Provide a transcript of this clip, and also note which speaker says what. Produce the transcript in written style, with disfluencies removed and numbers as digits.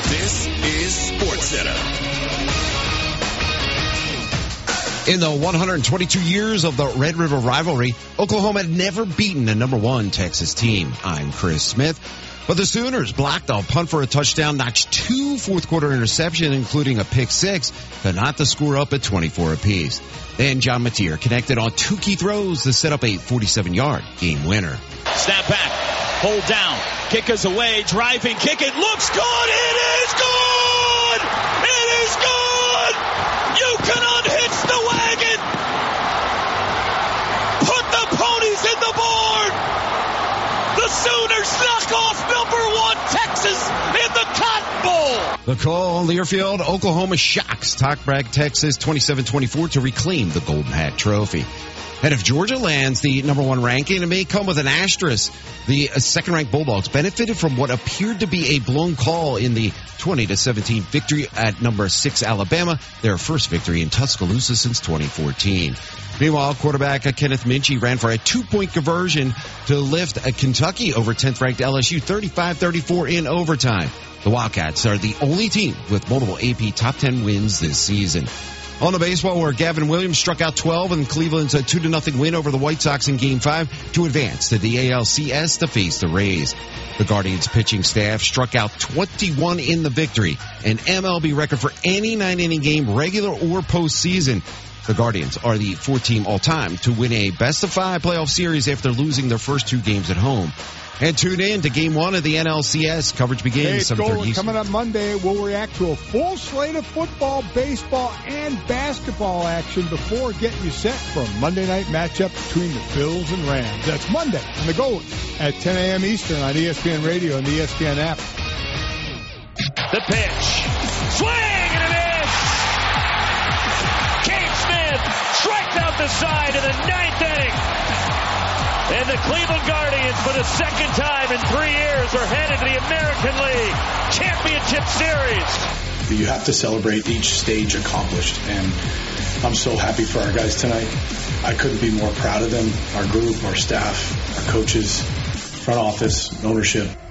Speaker 1: This is SportsCenter.
Speaker 2: In the 122 years of the Red River rivalry, Oklahoma had never beaten a number one Texas team. I'm Chris Smith. But the Sooners blocked a punt for a touchdown, notched 2 fourth-quarter interceptions, including a pick six, to knot the score up at 24 apiece. Then John Mateer connected on 2 key throws to set up a 47-yard game winner.
Speaker 3: Snap back, hold down, kick is away, driving, kick it, looks good, it is good! It is good! You can unhitch the wagon! Put the ponies in the board! The Sooners knock off number one Texas in the Cotton Bowl.
Speaker 2: The call, Learfield, Oklahoma shocks Talkback, Texas 27-24 to reclaim the Golden Hat Trophy. And if Georgia lands the number one ranking, it may come with an asterisk. The second-ranked Bulldogs benefited from what appeared to be a blown call in the 20-17 victory at number 6 Alabama, their first victory in Tuscaloosa since 2014. Meanwhile, quarterback Kenneth Minchie ran for a 2-point conversion to lift Kentucky over 10th-ranked LSU 35-34 in overtime. The Wildcats are the only team with multiple AP top 10 wins this season. On the baseball, where Gavin Williams struck out 12 in Cleveland's 2-0 win over the White Sox in Game 5 to advance to the ALCS to face the Rays. The Guardians pitching staff struck out 21 in the victory, an MLB record for any 9-inning game, regular or postseason. The Guardians are the 4th team all-time to win a best-of-5 playoff series after losing their first 2 games at home. And tune in to Game 1 of the NLCS. Coverage begins 7:30 Eastern.
Speaker 4: Coming up Monday, we'll react to a full slate of football, baseball, and basketball action before getting you set for a Monday night matchup between the Bills and Rams. That's Monday on the Gold at 10 a.m. Eastern on ESPN Radio and the ESPN app.
Speaker 3: The pitch. Swing and a miss. Kate Smith strikes out the side in the 9th inning. And the Cleveland Guardians, for the second time in 3 years, are headed to the American League Championship Series.
Speaker 5: You have to celebrate each stage accomplished, and I'm so happy for our guys tonight. I couldn't be more proud of them, our group, our staff, our coaches, front office, ownership.